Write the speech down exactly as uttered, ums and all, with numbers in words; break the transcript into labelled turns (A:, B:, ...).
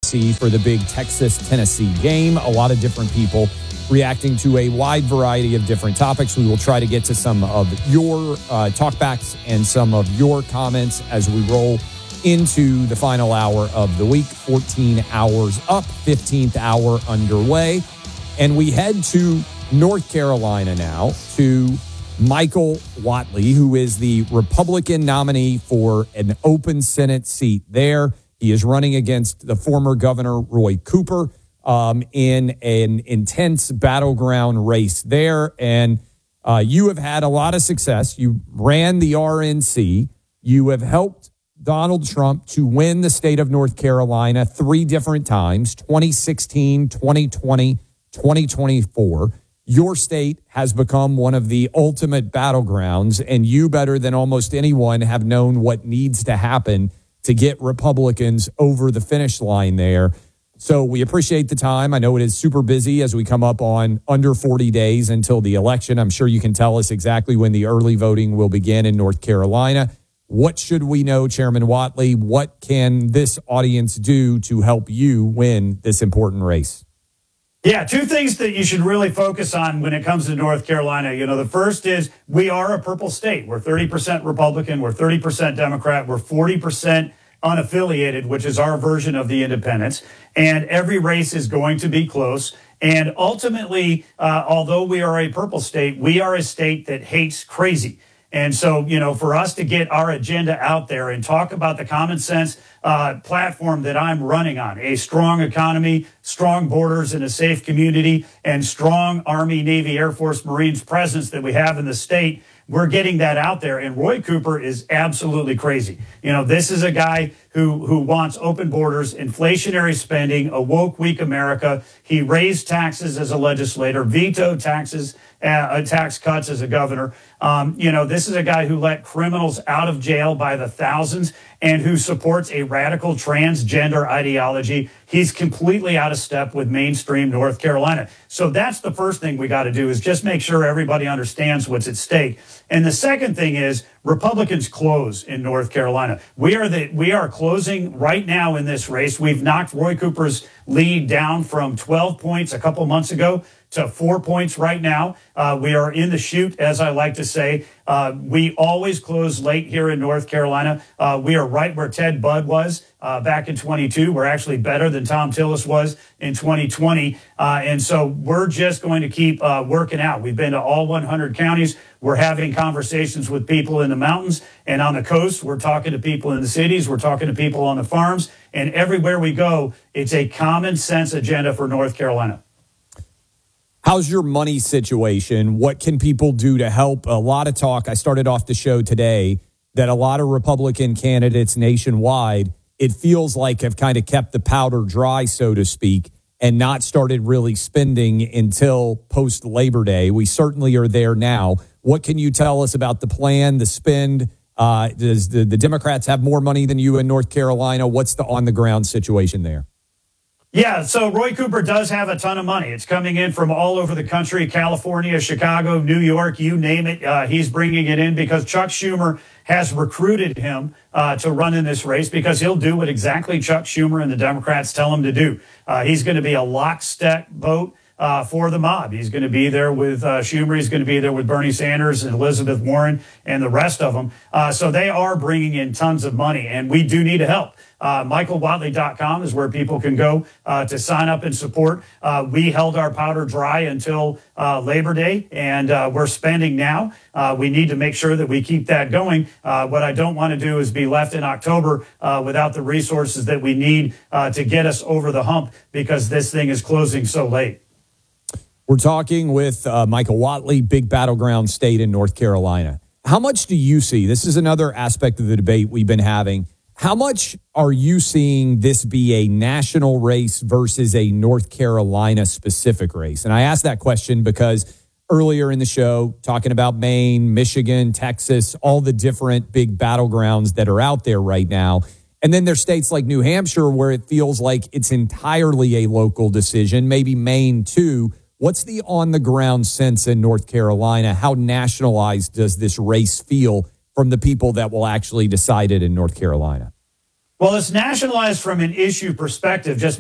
A: Tennessee for the big Texas-Tennessee game. A lot of different people reacting to a wide variety of different topics. We will try to get to some of your uh, talkbacks and some of your comments as we roll into the final hour of the week. fourteen hours up, fifteenth hour underway. And we head to North Carolina now to Michael Whatley, who is the Republican nominee for an open Senate seat there. He is running against the former governor, Roy Cooper, um, in an intense battleground race there. And uh, you have had a lot of success. You ran the R N C. You have helped Donald Trump to win the state of North Carolina three different times, twenty sixteen, twenty twenty, twenty twenty-four. Your state has become one of the ultimate battlegrounds, and you, better than almost anyone, have known what needs to happen to get Republicans over the finish line there. So we appreciate the time. I know it is super busy as we come up on under forty days until the election. I'm sure you can tell us exactly when the early voting will begin in North Carolina. What should we know, Chairman Whatley? What can this audience do to help you win this important race?
B: Yeah, two things that you should really focus on when it comes to North Carolina. You know, the first is we are a purple state. We're thirty percent Republican. We're thirty percent Democrat. We're forty percent unaffiliated, which is our version of the independents. And every race is going to be close. And ultimately, uh, although we are a purple state, we are a state that hates crazy. And so, you know, for us to get our agenda out there and talk about the common sense uh, platform that I'm running on, a strong economy, strong borders and a safe community, and strong Army, Navy, Air Force, Marines presence that we have in the state, we're getting that out there. And Roy Cooper is absolutely crazy. You know, this is a guy who who wants open borders, inflationary spending, a woke, weak America. He raised taxes as a legislator, vetoed taxes, uh, tax cuts as a governor. Um, you know, this is a guy who let criminals out of jail by the thousands and who supports a radical transgender ideology. He's completely out of step with mainstream North Carolina. So that's the first thing we got to do, is just make sure everybody understands what's at stake. And the second thing is Republicans close in North Carolina. We are the we are closing right now in this race. We've knocked Roy Cooper's lead down from twelve points a couple months ago to four points right now. Uh, we are in the chute, as I like to say. Uh, we always close late here in North Carolina. Uh, we are right where Ted Budd was uh, back in twenty-two. We're actually better than Tom Tillis was in twenty twenty. Uh, and so we're just going to keep uh, working out. We've been to all one hundred counties. We're having conversations with people in the mountains and on the coast. We're talking to people in the cities. We're talking to people on the farms. And everywhere we go, it's a common sense agenda for North Carolina.
A: How's your money situation? What can people do to help? A lot of talk. I started off the show today that a lot of Republican candidates nationwide, it feels like, have kind of kept the powder dry, so to speak, and not started really spending until post Labor Day. We certainly are there now. What can you tell us about the plan, the spend? Uh, does the, the Democrats have more money than you in North Carolina? What's the on the ground situation there?
B: Yeah, so Roy Cooper does have a ton of money. It's coming in from all over the country, California, Chicago, New York, you name it. Uh, he's bringing it in because Chuck Schumer has recruited him uh, to run in this race, because he'll do what exactly Chuck Schumer and the Democrats tell him to do. Uh, he's going to be a lockstep vote uh, for the mob. He's going to be there with uh, Schumer. He's going to be there with Bernie Sanders and Elizabeth Warren and the rest of them. Uh, so they are bringing in tons of money, and we do need help. Uh, Michael Whatley dot com is where people can go uh, to sign up and support. Uh, we held our powder dry until uh, Labor Day, and uh, we're spending now. Uh, we need to make sure that we keep that going. Uh, what I don't want to do is be left in October uh, without the resources that we need uh, to get us over the hump, because this thing is closing so late.
A: We're talking with uh, Michael Whatley, big battleground state in North Carolina. How much do you see? This is another aspect of the debate we've been having. How much are you seeing this be a national race versus a North Carolina specific race? And I asked that question because earlier in the show, talking about Maine, Michigan, Texas, all the different big battlegrounds that are out there right now. And then there's states like New Hampshire where it feels like it's entirely a local decision, maybe Maine too. What's the on the ground sense in North Carolina? How nationalized does this race feel from the people that will actually decide it in North Carolina?
B: Well, it's nationalized from an issue perspective, just